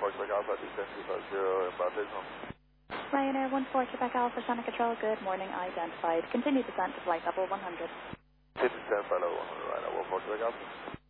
Quebec Alpha, descend 250, inbound signal. Ryanair 14 Quebec Alpha, Sonic Control, good morning, identified. Continue descent to flight level 100. Continue descent, flight level 100, Ryanair 14 Quebec Alpha.